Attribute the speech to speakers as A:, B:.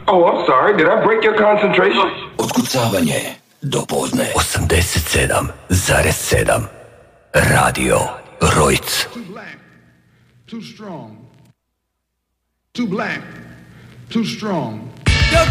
A: Oh, I'm sorry. Did I break your concentration?
B: Otkucavanje do podne 87,7 Radio Rojc.
C: Too black, too strong. Too black, too strong.